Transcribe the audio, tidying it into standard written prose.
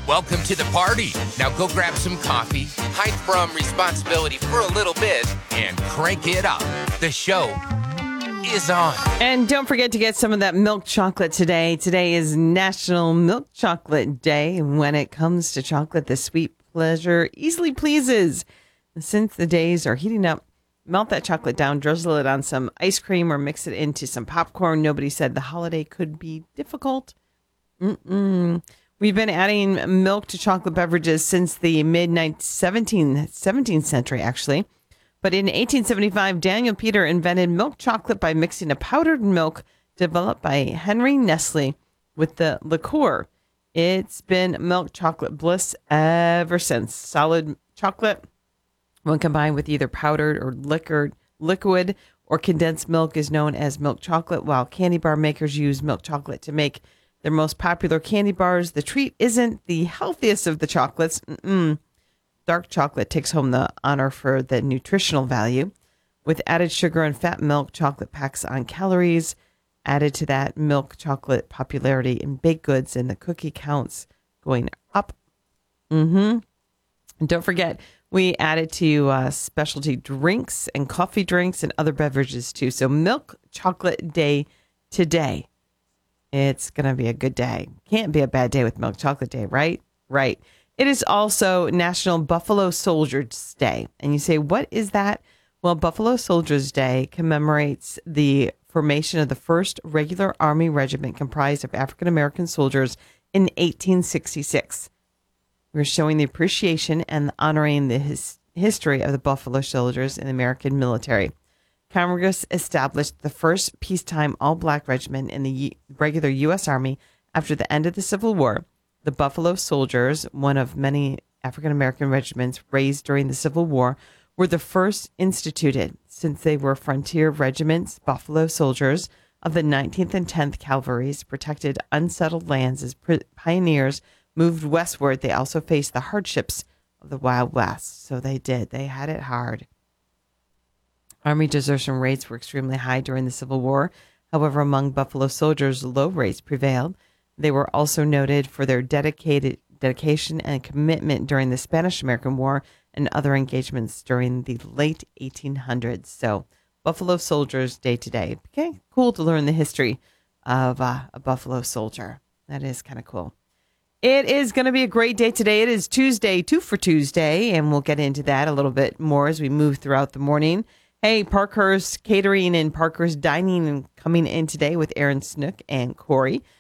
Welcome to the party. Now go grab some coffee, hide from responsibility for a little bit, and crank it up. The show is on. And don't forget to get some of that milk chocolate today. Today is National Milk Chocolate Day. When it comes to chocolate, the sweet pleasure easily pleases. And since the days are heating up, melt that chocolate down, drizzle it on some ice cream, or mix it into some popcorn. Nobody said the holiday could be difficult. We've been adding milk to chocolate beverages since the mid-17th century, actually. But in 1875, Daniel Peter invented milk chocolate by mixing a powdered milk developed by Henry Nestle with the liqueur. It's been milk chocolate bliss ever since. Solid chocolate, when combined with either powdered or liquid or condensed milk, is known as milk chocolate, while candy bar makers use milk chocolate to make their most popular candy bars. The treat isn't the healthiest of the chocolates. Dark chocolate takes home the honor for the nutritional value. With added sugar and fat, milk chocolate packs on calories. Added to that, milk chocolate popularity in baked goods and the cookie counts going up. And don't forget, we added to specialty drinks and coffee drinks and other beverages too. So Milk Chocolate Day today. It's going to be a good day. Can't be a bad day with Milk Chocolate Day, right? Right. It is also National Buffalo Soldiers Day. And you say, what is that? Well, Buffalo Soldiers Day commemorates the formation of the first regular Army regiment comprised of African-American soldiers in 1866. We're showing the appreciation and honoring the history of the Buffalo Soldiers in the American military. Congress established the first peacetime all-black regiment in the regular U.S. Army after the end of the Civil War. The Buffalo Soldiers, one of many African-American regiments raised during the Civil War, were the first instituted. Since they were frontier regiments, Buffalo Soldiers of the 19th and 10th Cavalries protected unsettled lands as pioneers moved westward. They also faced the hardships of the Wild West. So they did. They had it hard. Army desertion rates were extremely high during the Civil War. However, among Buffalo Soldiers, low rates prevailed. They were also noted for their dedication and commitment during the Spanish-American War and other engagements during the late 1800s. So, Buffalo Soldiers Day today. Okay, cool to learn the history of a Buffalo soldier. That is kind of cool. It is going to be a great day today. It is Tuesday, 2 for Tuesday, and we'll get into that a little bit more as we move throughout the morning. Hey, Parkhurst Catering and Parkhurst Dining coming in today with Aaron Snook and Corey.